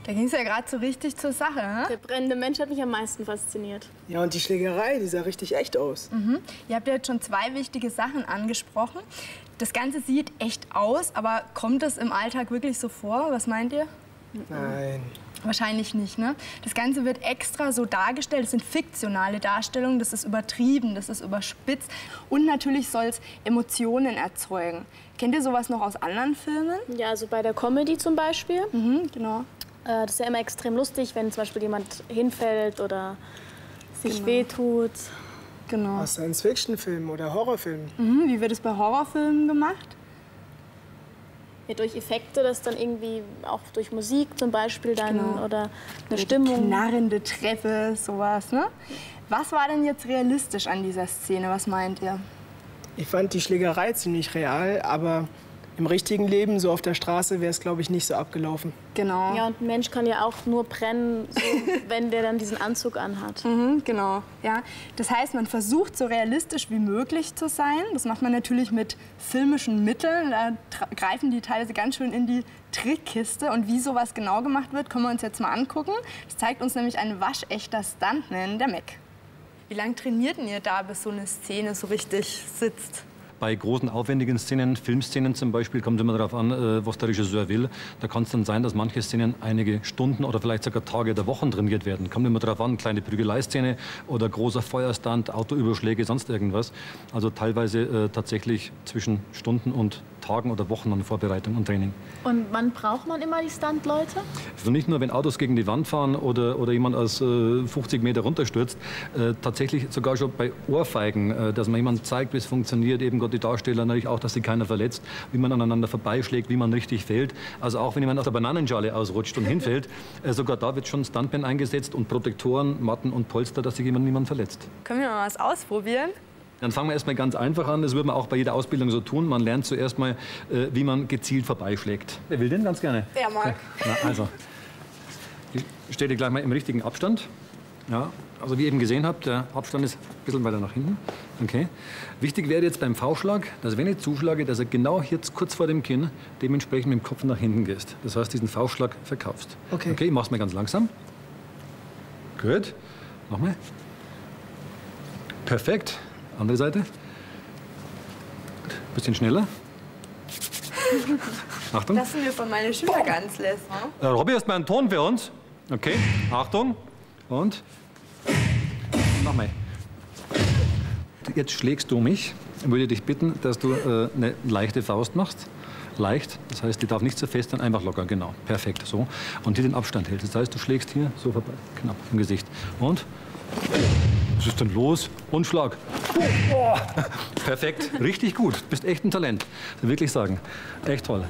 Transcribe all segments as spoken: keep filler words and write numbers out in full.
Da ging es ja gerade so richtig zur Sache, ne? Der brennende Mensch hat mich am meisten fasziniert. Ja, und die Schlägerei, die sah richtig echt aus. Mhm. Ihr habt ja jetzt schon zwei wichtige Sachen angesprochen. Das Ganze sieht echt aus, aber kommt es im Alltag wirklich so vor? Was meint ihr? Nein. Wahrscheinlich nicht, ne? Das Ganze wird extra so dargestellt. Das sind fiktionale Darstellungen, das ist übertrieben, das ist überspitzt. Und natürlich soll es Emotionen erzeugen. Kennt ihr sowas noch aus anderen Filmen? Ja, also bei der Comedy zum Beispiel. Mhm, genau. Äh, das ist ja immer extrem lustig, wenn zum Beispiel jemand hinfällt oder sich Genau. wehtut. Genau. Aus Science-Fiction-Filmen oder Horrorfilmen. Mhm, wie wird es bei Horrorfilmen gemacht? Ja, durch Effekte, das dann irgendwie auch durch Musik zum Beispiel dann Genau. oder eine Stimmung. Knarrende Treppe, sowas, ne? Was war denn jetzt realistisch an dieser Szene? Was meint ihr? Ich fand die Schlägerei ziemlich real, aber im richtigen Leben, so auf der Straße, wäre es, glaube ich, nicht so abgelaufen. Genau. Ja, und ein Mensch kann ja auch nur brennen, so, wenn der dann diesen Anzug anhat. Mhm, genau. Ja. Das heißt, man versucht, so realistisch wie möglich zu sein. Das macht man natürlich mit filmischen Mitteln. Da greifen die teilweise ganz schön in die Trickkiste. Und wie sowas genau gemacht wird, können wir uns jetzt mal angucken. Das zeigt uns nämlich ein waschechter Stuntman, der Mac. Wie lange trainierten ihr da, bis so eine Szene so richtig sitzt? Bei großen, aufwendigen Szenen, Filmszenen zum Beispiel, kommt es immer darauf an, äh, was der Regisseur will. Da kann es dann sein, dass manche Szenen einige Stunden oder vielleicht sogar Tage oder Wochen trainiert werden. Kommt immer darauf an, kleine Prügeleiszene oder großer Feuerstand, Autoüberschläge, sonst irgendwas. Also teilweise äh, tatsächlich zwischen Stunden und Tagen oder Wochen an Vorbereitung und Training. Und wann braucht man immer die Stunt-Leute? Also nicht nur, wenn Autos gegen die Wand fahren oder, oder jemand aus äh, fünfzig Meter runterstürzt, äh, tatsächlich sogar schon bei Ohrfeigen, äh, dass man jemand zeigt, wie es funktioniert, eben Gott die Darsteller natürlich auch, dass sich keiner verletzt, wie man aneinander vorbeischlägt, wie man richtig fällt. Also auch wenn jemand aus der Bananenschale ausrutscht und hinfällt, äh, sogar da wird schon Stuntman eingesetzt und Protektoren, Matten und Polster, dass sich jemand niemand verletzt. Können wir mal was ausprobieren? Dann fangen wir erstmal ganz einfach an. Das würde man auch bei jeder Ausbildung so tun. Man lernt zuerst mal, äh, wie man gezielt vorbeischlägt. Wer will denn ganz gerne? Der mag. Na, also, ich stelle dir gleich mal im richtigen Abstand. Ja, also wie ihr eben gesehen habt, der Abstand ist ein bisschen weiter nach hinten. Okay. Wichtig wäre jetzt beim V-Schlag, dass wenn ich zuschlage, dass er genau hier kurz vor dem Kinn dementsprechend mit dem Kopf nach hinten gehst. Das heißt, diesen V-Schlag verkaufst. Okay. Okay, ich mach's mal ganz langsam. Gut. Nochmal. Perfekt. Andere Seite. Bisschen schneller. Achtung. Lassen wir von meinen Schüler ganz lässt. Äh, Robby, hast mal einen Ton für uns? Okay. Achtung. Und. Nochmal. Jetzt schlägst du mich. Ich würde dich bitten, dass du äh, eine leichte Faust machst. Leicht. Das heißt, die darf nicht so fest sein, einfach locker. Genau. Perfekt. So. Und hier den Abstand hältst. Das heißt, du schlägst hier so vorbei. Knapp im Gesicht. Und. Was ist denn los? Und Schlag. Oh. Perfekt, richtig gut. Du bist echt ein Talent. Das will ich wirklich sagen. Echt toll.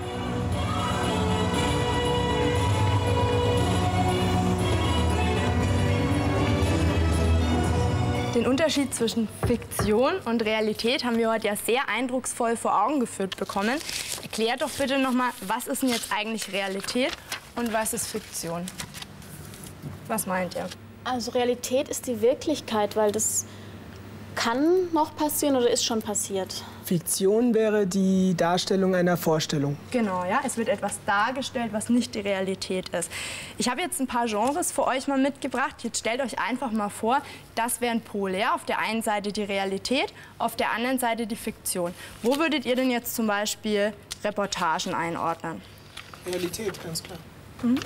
Den Unterschied zwischen Fiktion und Realität haben wir heute ja sehr eindrucksvoll vor Augen geführt bekommen. Erklärt doch bitte noch mal, was ist denn jetzt eigentlich Realität und was ist Fiktion? Was meint ihr? Also Realität ist die Wirklichkeit, weil das kann noch passieren oder ist schon passiert. Fiktion wäre die Darstellung einer Vorstellung. Genau, ja. Es wird etwas dargestellt, was nicht die Realität ist. Ich habe jetzt ein paar Genres für euch mal mitgebracht. Jetzt stellt euch einfach mal vor, das wären Pole. Ja? Auf der einen Seite die Realität, auf der anderen Seite die Fiktion. Wo würdet ihr denn jetzt zum Beispiel Reportagen einordnen? Realität, ganz klar. Mhm.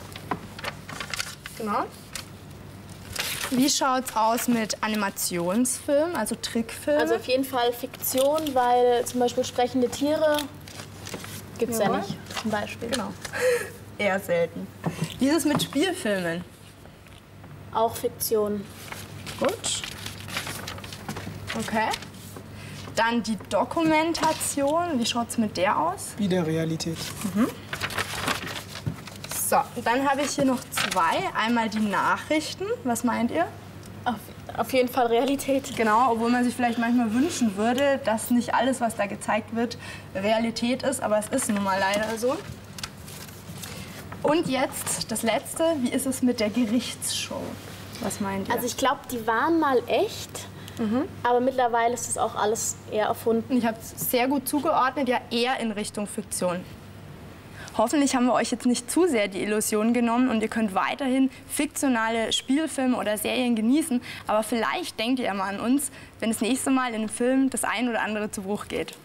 Genau. Wie schaut's aus mit Animationsfilmen, also Trickfilmen? Also auf jeden Fall Fiktion, weil zum Beispiel sprechende Tiere gibt's ja Jawohl. nicht, zum Beispiel. Genau. Eher selten. Wie ist es mit Spielfilmen? Auch Fiktion. Gut. Okay. Dann die Dokumentation. Wie schaut's mit der aus? Wieder Realität. Mhm. So, und dann habe ich hier noch zwei. Einmal die Nachrichten. Was meint ihr? Auf, auf jeden Fall Realität. Genau, obwohl man sich vielleicht manchmal wünschen würde, dass nicht alles, was da gezeigt wird, Realität ist. Aber es ist nun mal leider so. Und jetzt das Letzte. Wie ist es mit der Gerichtsshow? Was meint ihr? Also ich glaube, die waren mal echt. Mhm. Aber mittlerweile ist das auch alles eher erfunden. Ich habe es sehr gut zugeordnet, ja eher in Richtung Fiktion. Hoffentlich haben wir euch jetzt nicht zu sehr die Illusion genommen und ihr könnt weiterhin fiktionale Spielfilme oder Serien genießen. Aber vielleicht denkt ihr ja mal an uns, wenn das nächste Mal in einem Film das ein oder andere zu Bruch geht.